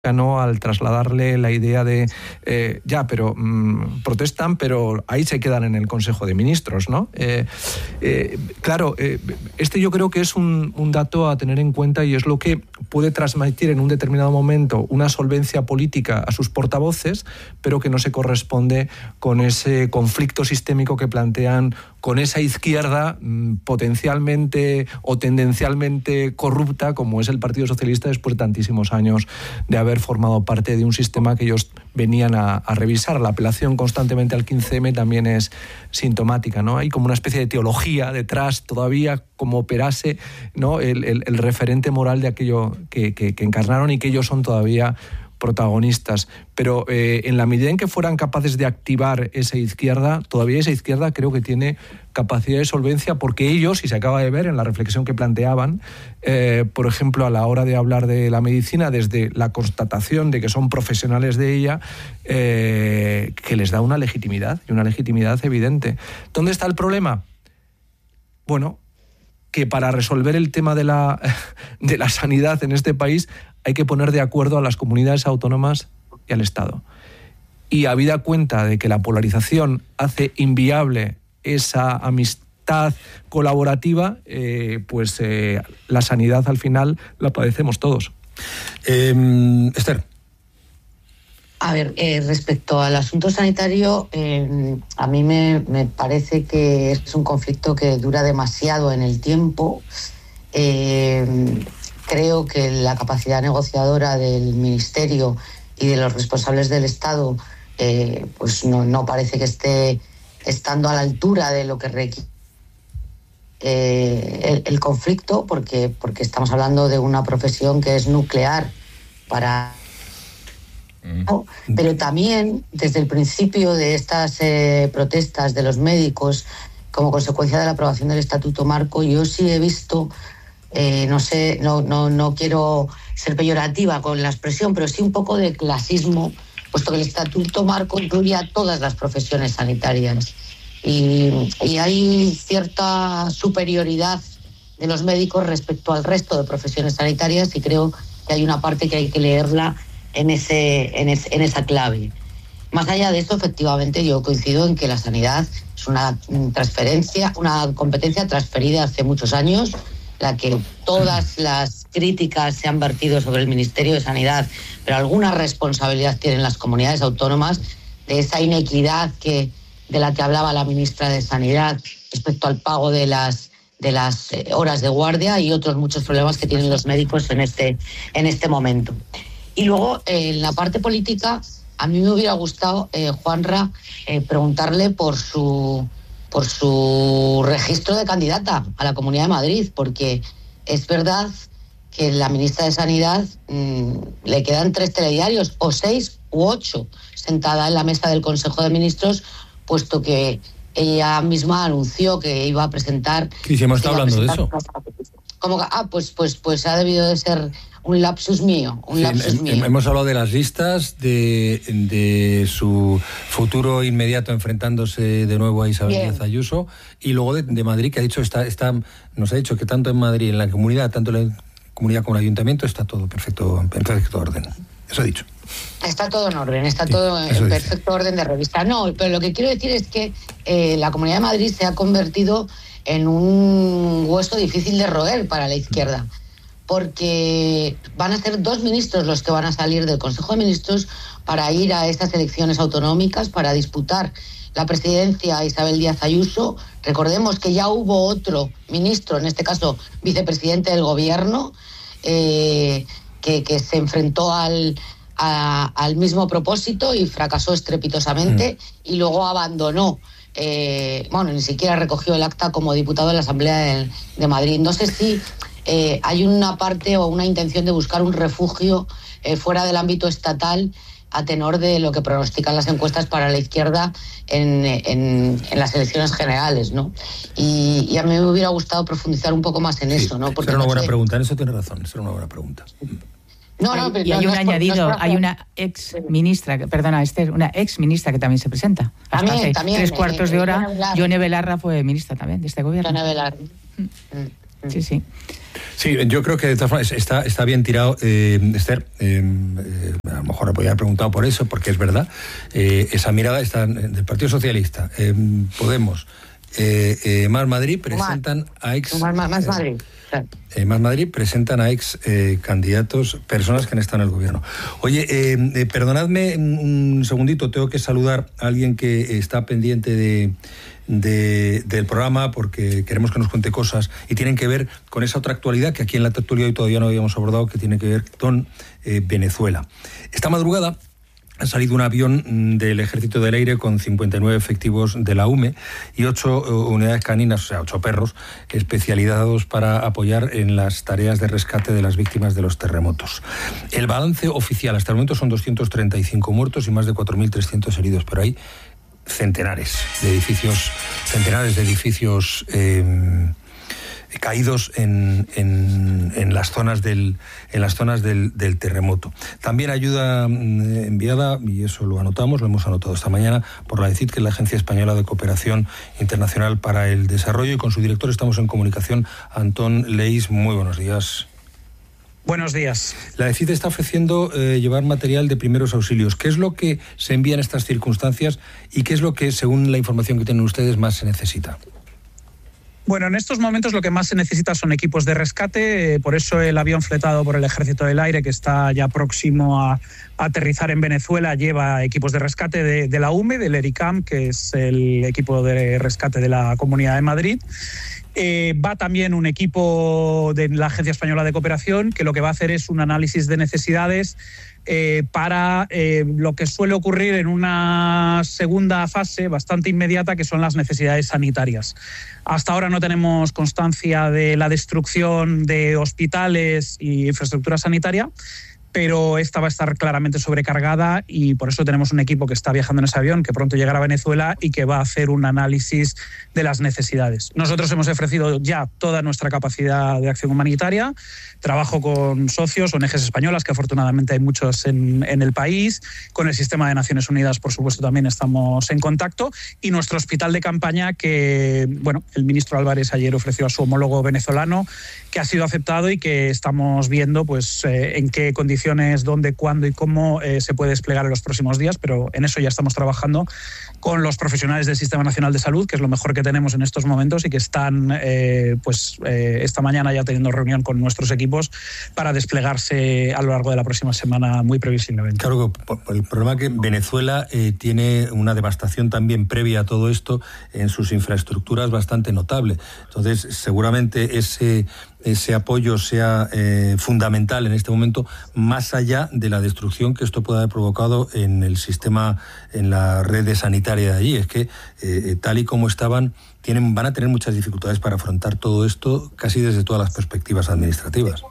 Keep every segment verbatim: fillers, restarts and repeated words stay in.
¿no? Al trasladarle la idea de, eh, ya, pero mmm, protestan, pero ahí se quedan en el Consejo de Ministros, ¿no? Eh, eh, claro, eh, este yo creo que es un, un dato a tener en cuenta y es lo que puede transmitir en un determinado momento una solvencia política a sus portavoces, pero que no se corresponde con ese conflicto sistémico que plantean con esa izquierda mmm, potencialmente o tendencialmente corrupta como es el Partido Socialista después de tantísimos años de haber formado parte de un sistema que ellos venían a, a revisar. La apelación constantemente al quince eme también es sintomática, ¿no? Hay como una especie de teología detrás todavía, como operase, ¿no? el, el, el referente moral de aquello que, que, que encarnaron y que ellos son todavía protagonistas, pero eh, en la medida en que fueran capaces de activar esa izquierda, todavía esa izquierda creo que tiene capacidad de solvencia porque ellos, y se acaba de ver en la reflexión que planteaban, eh, por ejemplo, a la hora de hablar de la medicina, desde la constatación de que son profesionales de ella, eh, que les da una legitimidad, y una legitimidad evidente. ¿Dónde está el problema? Bueno, que para resolver el tema de la, de la sanidad en este país hay que poner de acuerdo a las comunidades autónomas y al Estado. Y habida cuenta de que la polarización hace inviable esa amistad colaborativa, eh, pues eh, la sanidad al final la padecemos todos. Eh, Esther. A ver, eh, respecto al asunto sanitario, eh, a mí me, me parece que es un conflicto que dura demasiado en el tiempo. Eh, creo que la capacidad negociadora del Ministerio y de los responsables del Estado eh, pues no, no parece que esté estando a la altura de lo que requiere eh, el, el conflicto, porque, porque estamos hablando de una profesión que es nuclear para... ¿no? Pero también desde el principio de estas eh, protestas de los médicos como consecuencia de la aprobación del Estatuto Marco, yo sí he visto, eh, no sé, no, no, no quiero ser peyorativa con la expresión, pero sí un poco de clasismo, puesto que el Estatuto Marco incluye a todas las profesiones sanitarias y, y hay cierta superioridad de los médicos respecto al resto de profesiones sanitarias y creo que hay una parte que hay que leerla en ese, en, es, en esa clave. Más allá de eso, efectivamente, yo coincido en que la sanidad es una transferencia, una competencia transferida hace muchos años, la que todas las críticas se han vertido sobre el Ministerio de Sanidad, pero alguna responsabilidad tienen las comunidades autónomas de esa inequidad que, de la que hablaba la ministra de Sanidad respecto al pago de las de las horas de guardia y otros muchos problemas que tienen los médicos en este, en este momento. Y luego, eh, en la parte política, a mí me hubiera gustado, eh, Juanra, eh, preguntarle por su, por su registro de candidata a la Comunidad de Madrid, porque es verdad que la ministra de Sanidad mmm, le quedan tres telediarios, o seis u ocho, sentada en la mesa del Consejo de Ministros, puesto que ella misma anunció que iba a presentar... Sí, sí, hemos estado hablando de eso. Como que, ah, pues, pues, pues ha debido de ser... Un lapsus mío, un sí, lapsus hem, mío. Hemos hablado de las listas, de, de su futuro inmediato enfrentándose de nuevo a Isabel Bien. Díaz Ayuso, y luego de, de Madrid, que ha dicho, está, está, nos ha dicho que tanto en Madrid, en la comunidad, tanto en la comunidad como en el ayuntamiento, está todo perfecto, en perfecto orden. Eso ha dicho. Está todo en orden, está sí, todo en perfecto dice. orden de revista. No, pero lo que quiero decir es que eh, la Comunidad de Madrid se ha convertido en un hueso difícil de roer para la izquierda. Porque van a ser dos ministros los que van a salir del Consejo de Ministros para ir a estas elecciones autonómicas, para disputar la presidencia a Isabel Díaz Ayuso. Recordemos que ya hubo otro ministro, en este caso vicepresidente del Gobierno, eh, que, que se enfrentó al, a, al mismo propósito y fracasó estrepitosamente mm. y luego abandonó. Eh, bueno, ni siquiera recogió el acta como diputado de la Asamblea de, de Madrid. No sé si... Eh, hay una parte o una intención de buscar un refugio eh, fuera del ámbito estatal a tenor de lo que pronostican las encuestas para la izquierda en, en, en las elecciones generales, ¿no? Y, y a mí me hubiera gustado profundizar un poco más en sí, eso, ¿no? Porque era una buena sé... pregunta, en eso tiene razón, es una buena pregunta. No, no, pero y hay no, un no añadido, por, no hay una ex ministra, perdona Esther, una ex ministra que también se presenta. También, hace también. Tres cuartos eh, de hora, eh, Yone Belarra fue ministra también de este gobierno. Yone Belarra. Mm. Sí, sí. Sí, yo creo que de todas formas está, está bien tirado, eh, Esther. Eh, eh, a lo mejor le podría haber preguntado por eso, porque es verdad. Eh, esa mirada está del Partido Socialista, eh, Podemos, eh, eh, Más Madrid presentan a ex. Más, más, más Madrid. Claro. Eh, Más Madrid presentan a ex eh, candidatos, personas que han estado en el gobierno. Oye, eh, eh, perdonadme un segundito, tengo que saludar a alguien que está pendiente de. De, del programa, porque queremos que nos cuente cosas y tienen que ver con esa otra actualidad que aquí en la actualidad hoy todavía no habíamos abordado, que tiene que ver con eh, Venezuela. Esta madrugada ha salido un avión del Ejército del Aire con cincuenta y nueve efectivos de la U M E y ocho unidades caninas, o sea, ocho perros especializados para apoyar en las tareas de rescate de las víctimas de los terremotos. El balance oficial hasta el momento son doscientos treinta y cinco muertos y más de cuatro mil trescientos heridos, pero hay centenares de edificios, centenares de edificios eh, caídos en, en, en las zonas del en las zonas del, del terremoto. También ayuda eh, enviada, y eso lo anotamos, lo hemos anotado esta mañana, por la A E C I D, que es la Agencia Española de Cooperación Internacional para el Desarrollo, y con su director estamos en comunicación, Antón Leís. Muy buenos días. Buenos días. La A E C I D está ofreciendo eh, llevar material de primeros auxilios. ¿Qué es lo que se envía en estas circunstancias y qué es lo que, según la información que tienen ustedes, más se necesita? Bueno, en estos momentos lo que más se necesita son equipos de rescate, eh, por eso el avión fletado por el Ejército del Aire, que está ya próximo a, a aterrizar en Venezuela, lleva equipos de rescate de, de la U M E, del ERICAM, que es el equipo de rescate de la Comunidad de Madrid. Eh, va también un equipo de la Agencia Española de Cooperación, que lo que va a hacer es un análisis de necesidades eh, para eh, lo que suele ocurrir en una segunda fase bastante inmediata, que son las necesidades sanitarias. Hasta ahora no tenemos constancia de la destrucción de hospitales y infraestructura sanitaria, pero esta va a estar claramente sobrecargada y por eso tenemos un equipo que está viajando en ese avión, que pronto llegará a Venezuela y que va a hacer un análisis de las necesidades. Nosotros hemos ofrecido ya toda nuestra capacidad de acción humanitaria, trabajo con socios, O N Ges españolas, que afortunadamente hay muchos en, en el país, con el Sistema de Naciones Unidas, por supuesto, también estamos en contacto, y nuestro hospital de campaña, que bueno, el ministro Álvarez ayer ofreció a su homólogo venezolano, que ha sido aceptado y que estamos viendo pues eh, en qué condiciones, dónde, cuándo y cómo eh, se puede desplegar en los próximos días, pero en eso ya estamos trabajando con los profesionales del Sistema Nacional de Salud, que es lo mejor que tenemos en estos momentos, y que están eh, pues eh, esta mañana ya teniendo reunión con nuestros equipos para desplegarse a lo largo de la próxima semana muy previsiblemente. Claro, el problema es que Venezuela eh, tiene una devastación también previa a todo esto en sus infraestructuras bastante notable. Entonces, seguramente ese ese apoyo sea eh, fundamental en este momento, más allá de la destrucción que esto pueda haber provocado en el sistema, en la red sanitaria de allí. Es que eh, tal y como estaban, tienen, van a tener muchas dificultades para afrontar todo esto casi desde todas las perspectivas administrativas.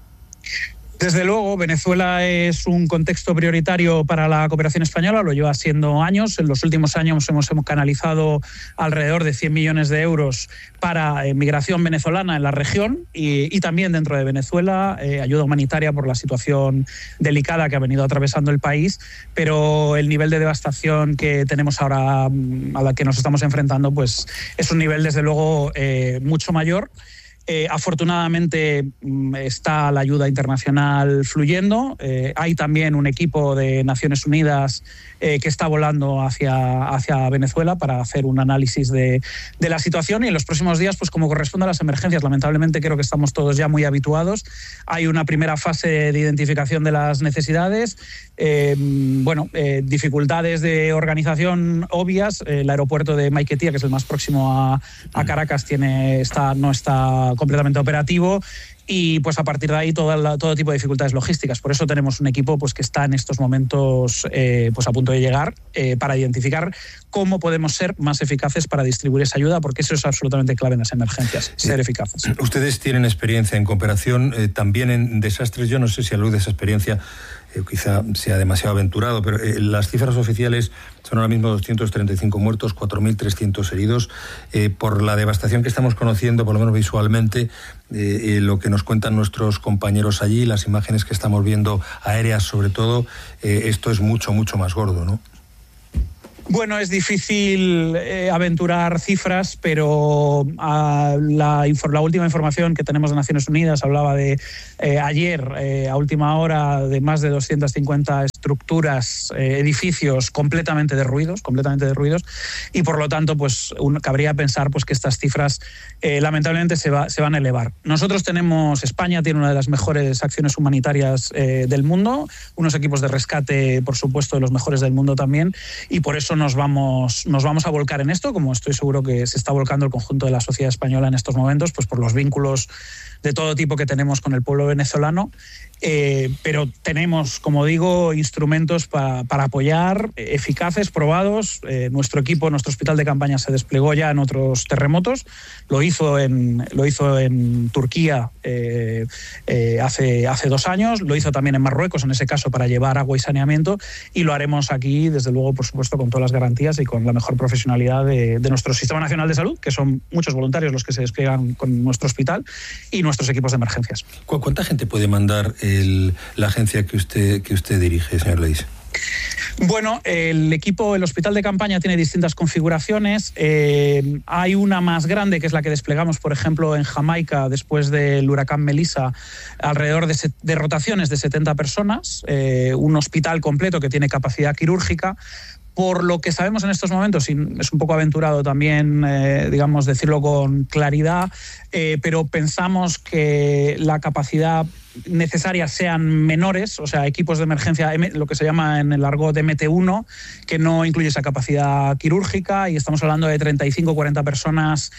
Desde luego, Venezuela es un contexto prioritario para la cooperación española, lo lleva siendo años. En los últimos años hemos, hemos canalizado alrededor de cien millones de euros para eh, migración venezolana en la región y, y también dentro de Venezuela, eh, ayuda humanitaria por la situación delicada que ha venido atravesando el país, pero el nivel de devastación que tenemos ahora, a la que nos estamos enfrentando, pues es un nivel desde luego eh, mucho mayor. Eh, afortunadamente está la ayuda internacional fluyendo. Eh, hay también un equipo de Naciones Unidas eh, que está volando hacia, hacia Venezuela para hacer un análisis de, de la situación, y en los próximos días, pues como corresponde a las emergencias, lamentablemente creo que estamos todos ya muy habituados. Hay una primera fase de identificación de las necesidades, eh, bueno, eh, dificultades de organización obvias. El aeropuerto de Maiquetía, que es el más próximo a, a Caracas, tiene, está, no está completamente operativo, y pues a partir de ahí todo, la, todo tipo de dificultades logísticas. Por eso tenemos un equipo pues que está en estos momentos eh, pues a punto de llegar eh, para identificar cómo podemos ser más eficaces para distribuir esa ayuda, porque eso es absolutamente clave en las emergencias, ser eh, eficaces. Ustedes tienen experiencia en cooperación, eh, también en desastres. Yo no sé si a la luz de esa experiencia Eh, quizá sea demasiado aventurado, pero eh, las cifras oficiales son ahora mismo doscientos treinta y cinco muertos, cuatro mil trescientos heridos. Eh, por la devastación que estamos conociendo, por lo menos visualmente, eh, eh, lo que nos cuentan nuestros compañeros allí, las imágenes que estamos viendo aéreas sobre todo, eh, esto es mucho, mucho más gordo, ¿no? Bueno, es difícil eh, aventurar cifras, pero a la, la última información que tenemos de Naciones Unidas hablaba de eh, ayer, eh, a última hora, de más de doscientas cincuenta estructuras, eh, edificios completamente derruidos, completamente derruidos, y por lo tanto, pues un, cabría pensar pues que estas cifras eh, lamentablemente se, va, se van a elevar. Nosotros tenemos, España tiene una de las mejores acciones humanitarias eh, del mundo, unos equipos de rescate, por supuesto, de los mejores del mundo también, y por eso nos vamos, nos vamos a volcar en esto, como estoy seguro que se está volcando el conjunto de la sociedad española en estos momentos, pues por los vínculos de todo tipo que tenemos con el pueblo venezolano, eh, pero tenemos, como digo, instrumentos pa, para apoyar, eh, eficaces, probados. Eh, nuestro equipo, nuestro hospital de campaña se desplegó ya en otros terremotos, lo hizo en, lo hizo en Turquía eh, eh, hace, hace dos años, lo hizo también en Marruecos, en ese caso para llevar agua y saneamiento, y lo haremos aquí, desde luego, por supuesto, con todas las garantías y con la mejor profesionalidad de, de nuestro Sistema Nacional de Salud, que son muchos voluntarios los que se despliegan con nuestro hospital, y nuestros equipos de emergencias. ¿Cuánta gente puede mandar el, la agencia que usted, que usted dirige, señor Leis? Bueno, el equipo, el hospital de campaña tiene distintas configuraciones. Eh, hay una más grande, que es la que desplegamos, por ejemplo, en Jamaica, después del huracán Melissa, alrededor de, de rotaciones de setenta personas, eh, un hospital completo que tiene capacidad quirúrgica. Por lo que sabemos en estos momentos, y es un poco aventurado también, eh, digamos, decirlo con claridad, eh, pero pensamos que la capacidad necesaria sean menores, o sea, equipos de emergencia, lo que se llama en el argot eme te uno, que no incluye esa capacidad quirúrgica, y estamos hablando de treinta y cinco o cuarenta personas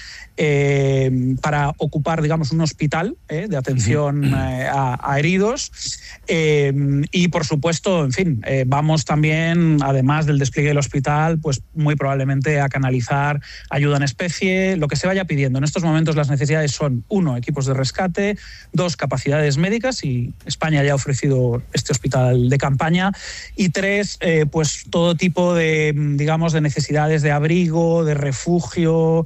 eh, para ocupar, digamos, un hospital eh, de atención eh, a, a heridos. Eh, y, por supuesto, en fin, eh, vamos también, además del despliegue del hospital, pues muy probablemente a canalizar ayuda en especie, lo que se vaya pidiendo. En estos momentos las necesidades son, uno, equipos de rescate, dos, capacidades médicas, y España ya ha ofrecido este hospital de campaña, y tres, eh, pues todo tipo de, digamos, de necesidades de abrigo, de refugio,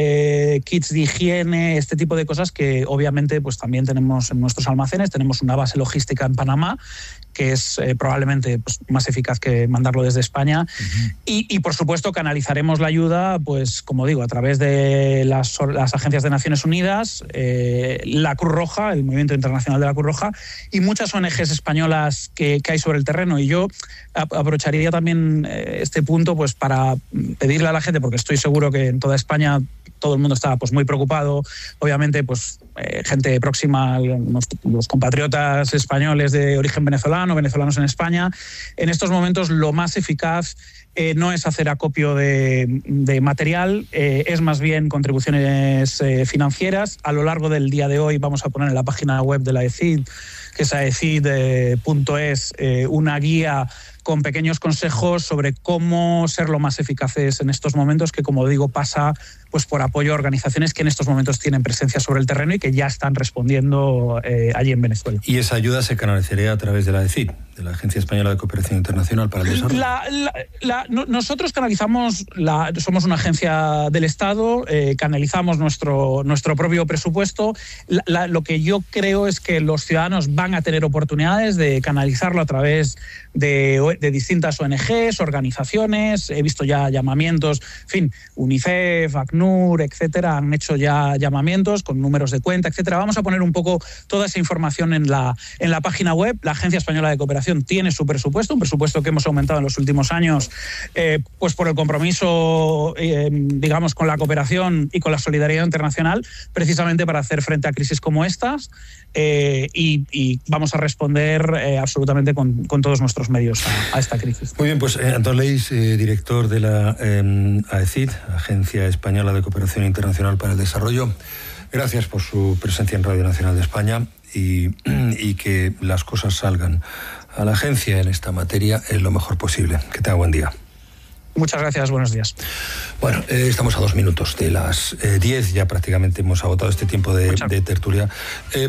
eh, kits de higiene, este tipo de cosas que obviamente pues también tenemos en nuestros almacenes. Tenemos una base logística en Panamá, que es eh, probablemente pues, más eficaz que mandarlo desde España. Uh-huh. y, y, por supuesto, canalizaremos la ayuda, pues como digo, a través de las, las agencias de Naciones Unidas, eh, la Cruz Roja, el Movimiento Internacional de la Cruz Roja, y muchas O N Ges españolas que, que hay sobre el terreno. Y yo aprovecharía también eh, este punto pues para pedirle a la gente, porque estoy seguro que en toda España todo el mundo está pues muy preocupado, obviamente pues eh, gente próxima, los, los compatriotas españoles de origen venezolano, venezolanos en España. En estos momentos lo más eficaz eh, no es hacer acopio de, de material, eh, es más bien contribuciones eh, financieras. A lo largo del día de hoy vamos a poner en la página web de la E C I D, que es aecid punto es, eh, una guía con pequeños consejos sobre cómo ser lo más eficaces en estos momentos, que, como digo, pasa pues por apoyo a organizaciones que en estos momentos tienen presencia sobre el terreno y que ya están respondiendo eh, allí en Venezuela. ¿Y esa ayuda se canalizaría a través de la A E C I D, de la Agencia Española de Cooperación Internacional para el Desarrollo? La, la, la, no, nosotros canalizamos, la, somos una agencia del Estado, eh, canalizamos nuestro, nuestro propio presupuesto. La, la, lo que yo creo es que los ciudadanos van a tener oportunidades de canalizarlo a través de, de distintas O N Ges, organizaciones. He visto ya llamamientos, en fin, UNICEF, ACNUR, etcétera, han hecho ya llamamientos con números de cuenta, etcétera. Vamos a poner un poco toda esa información en la, en la página web. La Agencia Española de Cooperación tiene su presupuesto, un presupuesto que hemos aumentado en los últimos años, eh, pues por el compromiso, eh, digamos, con la cooperación y con la solidaridad internacional, precisamente para hacer frente a crisis como estas, eh, y, y vamos a responder eh, absolutamente con, con todos nuestros medios a, a esta crisis. Muy bien, pues eh, Antón Leis, eh, director de la eh, A E C I D, Agencia Española de Cooperación Internacional para el Desarrollo, gracias por su presencia en Radio Nacional de España y, y que las cosas salgan a la agencia en esta materia en lo mejor posible. Que tenga buen día. Muchas gracias, buenos días. Bueno, eh, estamos a dos minutos de las eh, diez, ya prácticamente hemos agotado este tiempo de, de tertulia. Eh,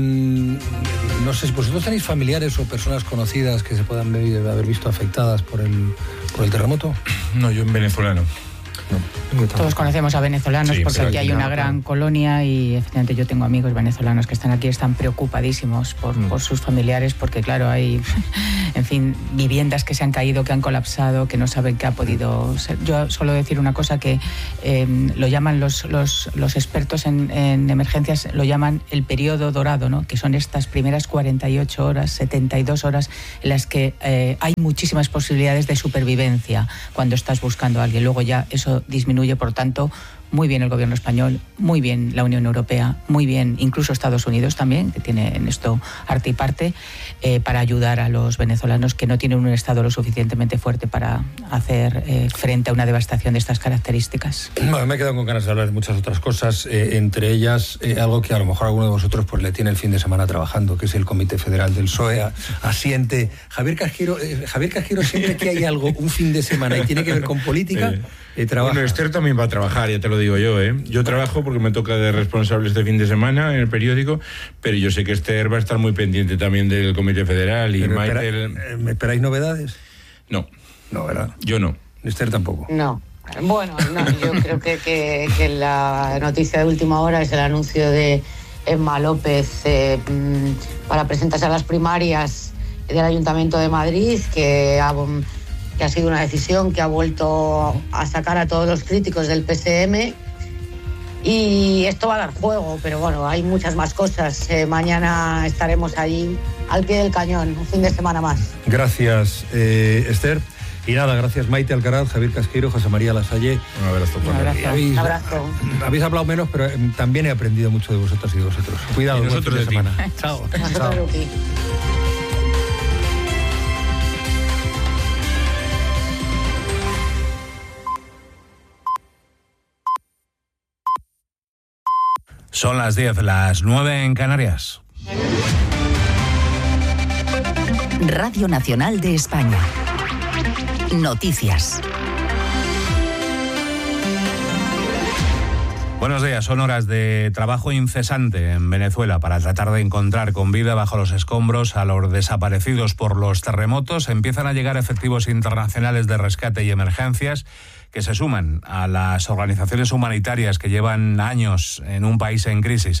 no sé si vosotros tenéis familiares o personas conocidas que se puedan haber visto afectadas por el, por el terremoto. No, yo en Venezuela no. No. Todos conocemos a venezolanos, sí, porque aquí hay una gran colonia y efectivamente yo tengo amigos venezolanos que están aquí, están preocupadísimos por, mm. por sus familiares, porque claro, hay, en fin, viviendas que se han caído, que han colapsado, que no saben qué ha podido ser. Yo suelo decir una cosa que eh, lo llaman los, los, los expertos en, en emergencias, lo llaman el periodo dorado, ¿no? Que son estas primeras cuarenta y ocho horas, setenta y dos horas en las que eh, hay muchísimas posibilidades de supervivencia cuando estás buscando a alguien. Luego ya eso disminuye. Por tanto, muy bien el gobierno español, muy bien la Unión Europea, muy bien incluso Estados Unidos también, que tiene en esto arte y parte, eh, para ayudar a los venezolanos que no tienen un Estado lo suficientemente fuerte para hacer eh, frente a una devastación de estas características. Bueno, me he quedado con ganas de hablar de muchas otras cosas, eh, entre ellas eh, algo que a lo mejor alguno de vosotros pues le tiene el fin de semana trabajando, que es el Comité Federal del P S O E. Asiente. Javier Casquero, eh, Javier Casquero, siempre que hay algo un fin de semana y tiene que ver con política... Eh. Eh, bueno, Esther también va a trabajar, ya te lo digo yo, ¿eh? Yo trabajo porque me toca de responsable este fin de semana en el periódico, pero yo sé que Esther va a estar muy pendiente también del Comité Federal y pero Maite... Espera, el... ¿Me esperáis novedades? No. No, ¿verdad? Yo no. Esther tampoco. No. Bueno, no, yo creo que, que, que la noticia de última hora es el anuncio de Emma López eh, para presentarse a las primarias del Ayuntamiento de Madrid, que ha... que ha sido una decisión que ha vuelto a sacar a todos los críticos del P S M, y esto va a dar juego, pero bueno, hay muchas más cosas. Eh, mañana estaremos ahí al pie del cañón, un fin de semana más. Gracias, eh, Esther. Y nada, gracias Maite Alcaraz, Javier Casquero, José María Lasalle. Un abrazo. Un abrazo. Habéis, un abrazo. Habéis hablado menos, pero también he aprendido mucho de vosotras y de vosotros. Cuidado, y nosotros buen fin de, de semana. Chao. Chao. Son las diez, las nueve en Canarias. Radio Nacional de España. Noticias. Buenos días. Son horas de trabajo incesante en Venezuela para tratar de encontrar con vida bajo los escombros a los desaparecidos por los terremotos. Empiezan a llegar efectivos internacionales de rescate y emergencias que se suman a las organizaciones humanitarias que llevan años en un país en crisis.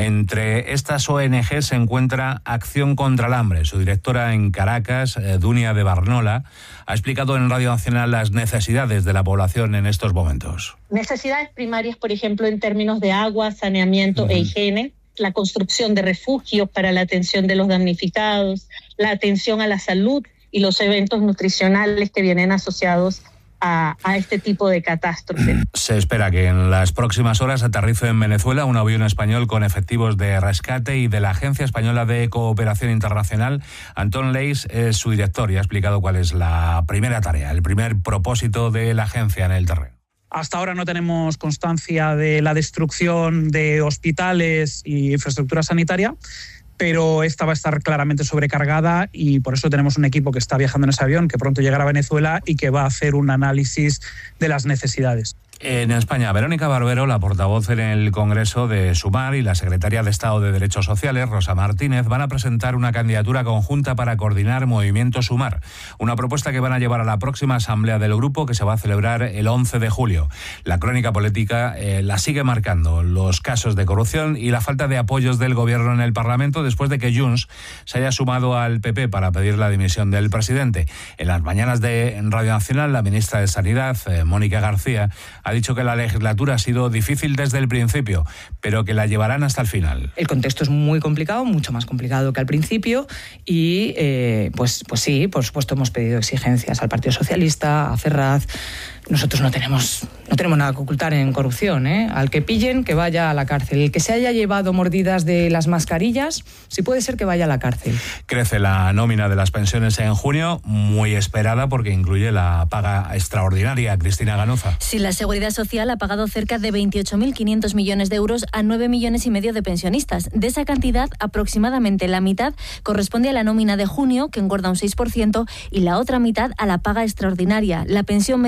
Entre estas O N G se encuentra Acción contra el Hambre. Su directora en Caracas, Dunia de Barnola, ha explicado en Radio Nacional las necesidades de la población en estos momentos. Necesidades primarias, por ejemplo, en términos de agua, saneamiento uh-huh. e higiene, la construcción de refugios para la atención de los damnificados, la atención a la salud y los eventos nutricionales que vienen asociados A, a este tipo de catástrofe. Se espera que en las próximas horas aterrice en Venezuela un avión español con efectivos de rescate y de la Agencia Española de Cooperación Internacional. Antón Leis es su director y ha explicado cuál es la primera tarea, el primer propósito de la agencia en el terreno. Hasta ahora no tenemos constancia de la destrucción de hospitales y infraestructura sanitaria, pero esta va a estar claramente sobrecargada y por eso tenemos un equipo que está viajando en ese avión, que pronto llegará a Venezuela y que va a hacer un análisis de las necesidades. En España, Verónica Barbero, la portavoz en el Congreso de Sumar, y la secretaria de Estado de Derechos Sociales, Rosa Martínez, van a presentar una candidatura conjunta para coordinar Movimiento Sumar, una propuesta que van a llevar a la próxima asamblea del grupo que se va a celebrar el once de julio. La crónica política eh, la sigue marcando los casos de corrupción y la falta de apoyos del gobierno en el Parlamento después de que Junts se haya sumado al P P para pedir la dimisión del presidente. En las mañanas de Radio Nacional, la ministra de Sanidad, eh, Mónica García, ha dicho que la legislatura ha sido difícil desde el principio, pero que la llevarán hasta el final. El contexto es muy complicado, mucho más complicado que al principio, y eh, pues, pues sí, por supuesto hemos pedido exigencias al Partido Socialista, a Ferraz. Nosotros no tenemos, no tenemos nada que ocultar en corrupción, ¿eh? Al que pillen, que vaya a la cárcel. El que se haya llevado mordidas de las mascarillas, sí puede ser que vaya a la cárcel. Crece la nómina de las pensiones en junio, muy esperada porque incluye la paga extraordinaria. Cristina Ganuza. Sí, la Seguridad Social ha pagado cerca de veintiocho mil quinientos millones de euros a nueve millones y medio de pensionistas. De esa cantidad, aproximadamente la mitad corresponde a la nómina de junio, que engorda un seis por ciento, y la otra mitad a la paga extraordinaria. La pensión media del sistema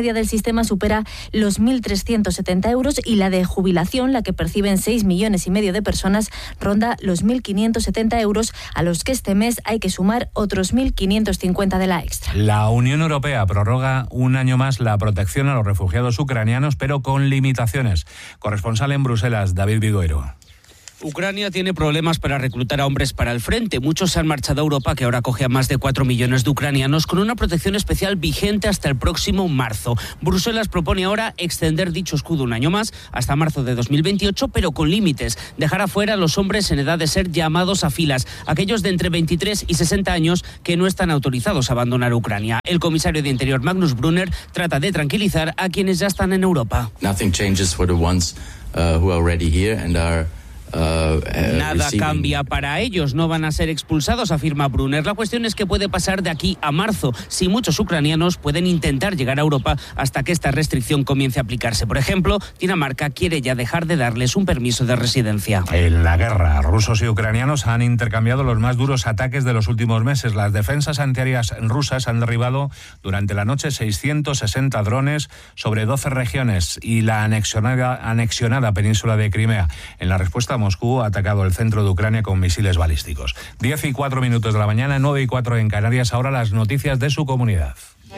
sistema supera los mil trescientos setenta euros y la de jubilación, la que perciben seis millones y medio de personas, ronda los mil quinientos setenta euros, a los que este mes hay que sumar otros mil quinientos cincuenta de la extra. La Unión Europea prorroga un año más la protección a los refugiados ucranianos, pero con limitaciones. Corresponsal en Bruselas, David Vigoiro. Ucrania tiene problemas para reclutar a hombres para el frente. Muchos se han marchado a Europa, que ahora acoge a más de cuatro millones de ucranianos, con una protección especial vigente hasta el próximo marzo. Bruselas propone ahora extender dicho escudo un año más, hasta marzo de dos mil veintiocho, pero con límites. Dejar afuera a los hombres en edad de ser llamados a filas, aquellos de entre veintitrés y sesenta años que no están autorizados a abandonar Ucrania. El comisario de Interior, Magnus Brunner, trata de tranquilizar a quienes ya están en Europa. Nothing changes for the ones uh, who are already here and are Uh, uh, Nada receiving... cambia para ellos, no van a ser expulsados, afirma Brunner. La cuestión es que puede pasar de aquí a marzo, si muchos ucranianos pueden intentar llegar a Europa hasta que esta restricción comience a aplicarse. Por ejemplo, Dinamarca quiere ya dejar de darles un permiso de residencia. En la guerra, rusos y ucranianos han intercambiado los más duros ataques de los últimos meses. Las defensas antiaéreas rusas han derribado durante la noche seiscientos sesenta drones sobre doce regiones y la anexionada, anexionada península de Crimea. En la respuesta, Moscú ha atacado el centro de Ucrania con misiles balísticos. diez y cuatro minutos de la mañana, nueve y cuatro en Canarias. Ahora las noticias de su comunidad.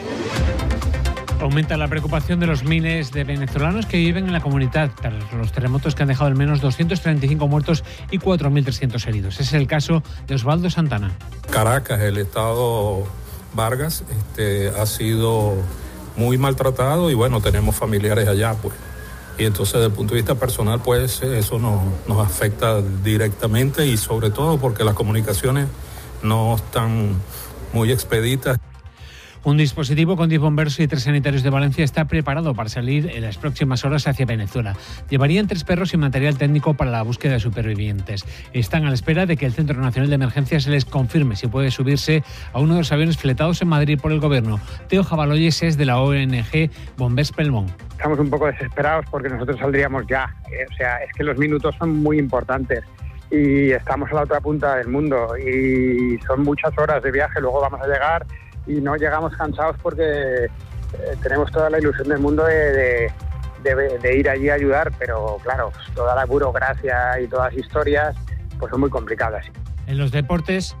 Aumenta la preocupación de los miles de venezolanos que viven en la comunidad tras los terremotos que han dejado al menos doscientos treinta y cinco muertos y cuatro mil trescientos heridos. Ese es el caso de Osvaldo Santana. Caracas, el estado Vargas, este, ha sido muy maltratado y bueno, tenemos familiares allá, pues. Y entonces desde el punto de vista personal, pues eso nos, nos afecta directamente y sobre todo porque las comunicaciones no están muy expeditas. Un dispositivo con diez bomberos y tres sanitarios de Valencia está preparado para salir en las próximas horas hacia Venezuela. Llevarían tres perros y material técnico para la búsqueda de supervivientes. Están a la espera de que el Centro Nacional de Emergencias les confirme si puede subirse a uno de los aviones fletados en Madrid por el Gobierno. Teo Jabaloyes es de la O N G Bombers Pelmón. Estamos un poco desesperados porque nosotros saldríamos ya. O sea, es que los minutos son muy importantes y estamos a la otra punta del mundo y son muchas horas de viaje. Luego vamos a llegar y no llegamos cansados porque eh, tenemos toda la ilusión del mundo de, de, de, de ir allí a ayudar, pero claro, toda la burocracia y todas las historias pues son muy complicadas. En los deportes...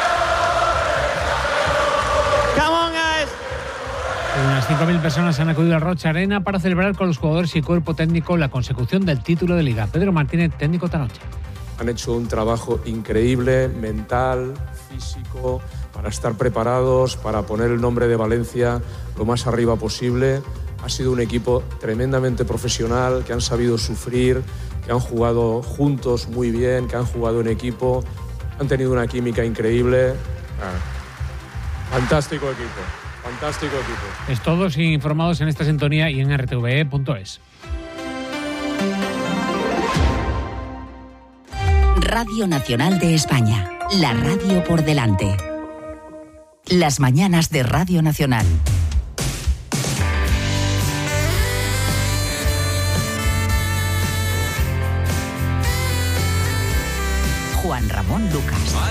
Come on, guys. Unas cinco mil personas han acudido a Rocha Arena para celebrar con los jugadores y cuerpo técnico la consecución del título de Liga. Pedro Martínez, técnico esta noche. Han hecho un trabajo increíble, mental, físico, para estar preparados, para poner el nombre de Valencia lo más arriba posible. Ha sido un equipo tremendamente profesional, que han sabido sufrir, que han jugado juntos muy bien, que han jugado en equipo, han tenido una química increíble. Ah, fantástico equipo, fantástico equipo. Es todos informados en esta sintonía y en r t v e punto es. Radio Nacional de España, la radio por delante. Las mañanas de Radio Nacional. Juan Ramón Lucas.